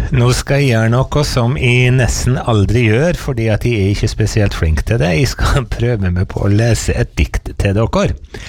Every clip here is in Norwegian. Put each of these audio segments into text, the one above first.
Nå skal jeg gjøre noe som jeg nesten aldri gjør, fordi at jeg er ikke spesielt flink til det. Jeg skal prøve meg på å lese et dikt til dere.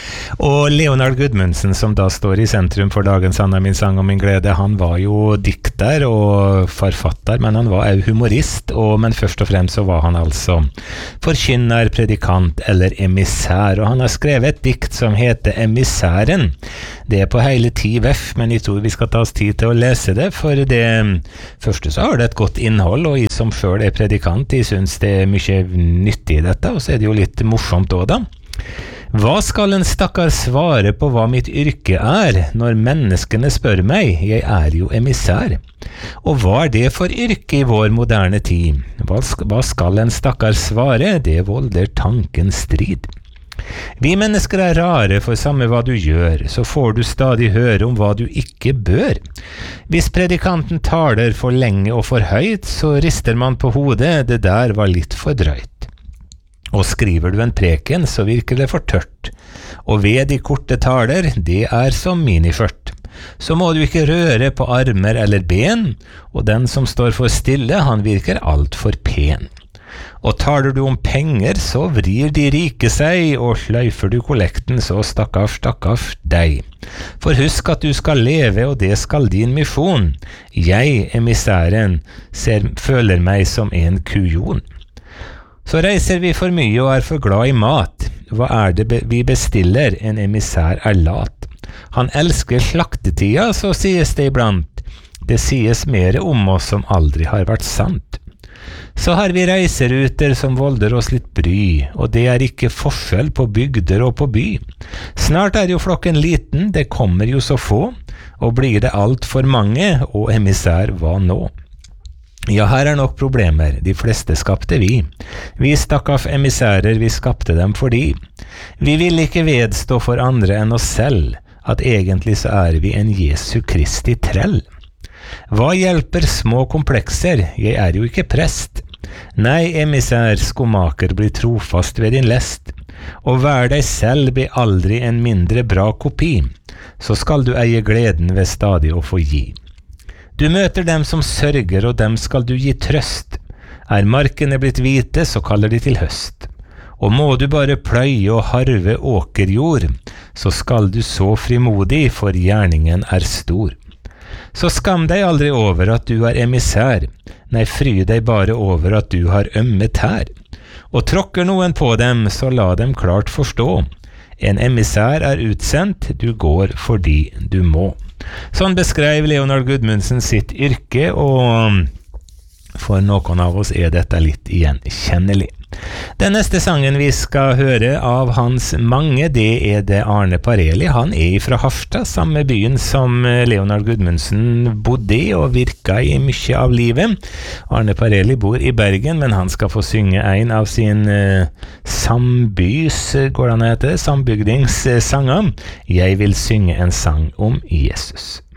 Og Leonard Gudmundsen, som da står i sentrum for dagens Anna min sang og min glede, han var jo dikter og forfatter, men han var også humorist, men først og fremst så var han altså forkynner, predikant eller emissær, og han har skrevet et dikt som heter Emissæren. Det er på hele 10 veff, men jeg tror vi skal ta oss tid til å lese det, for det første så har det et godt innhold, og jeg som selv er predikant, jeg synes det er mye nyttig i dette, og så er det jo litt morsomt også da. Hva skal en stakkar svare på hva mitt yrke er, når menneskene spør meg? Jeg er jo emissær. Og hva er det for yrke i vår moderne tid? Hva skal en stakkar svare? Det volder tanken strid. Vi mennesker er rare, for samme hva du gjør, så får du stadig høre om hva du ikke bør. Hvis predikanten taler for lenge og for høyt, så rister man på hodet, det der var litt for drøyt. Og skriver du en preken, så virker det for tørt. Og ved de korte taler, det er som miniskjørt. Så må du ikke røre på armer eller ben, og den som står for stille, han virker alt for pen. Og taler du om penger, så vrir de rike seg, og sløyfer du kollekten, så stakkars deg. For husk at du skal leve, og det skal din misjon. Jeg, emissæren, føler meg som en kujon. Så reiser vi for mye og er for glad i mat. Hva er det vi bestiller? En emissær er lat. Han elsker slaktetida, så sies det iblant. Det sies mer om oss som aldri har vært sant. Så har vi reiseruter som volder oss litt bry, og det er ikke forskjell på bygder og på by. Snart er jo flokken liten, det kommer jo så få, og blir det alt for mange, og emissær hva nå? Ja, her er nok problemer, de fleste skapte vi. Vi stakk av emissærer, vi skapte dem fordi. Vi vil ikke vedstå for andre enn oss selv, at egentlig så er vi en Jesu Kristi trell. Hva hjelper små komplekser? Jeg er jo ikke prest. Nei, emissær, skomaker, bli trofast ved din lest. Og vær deg selv, bli aldri en mindre bra kopi. Så skal du eie gleden ved stadig å få gi. Du møter dem som sørger, og dem skal du gi trøst. Er markene blitt hvite, så kaller de til høst. Og må du bare pløye og harve åkerjord, så skal du så frimodig, for gjerningen er stor. Så skam deg aldri over at du er emissær, nei, fry deg bare over at du har ømme tær. Og tråkker noen på dem, så la dem klart forstå. En emissær er utsendt, du går fordi du må. Sånn beskrev Leonard Gudmundsen sitt yrke, og for noen av oss er dette litt gjenkjennelig. Den neste sangen vi skal høre av hans mange, det er det Arne Pareli. Han er fra Harstad, samme byen som Leonard Gudmundsen bodde i og virka i mye av livet. Arne Pareli bor i Bergen, men han skal få synge en av sin sambygdingssanger. Jeg vil synge en sang om Jesus.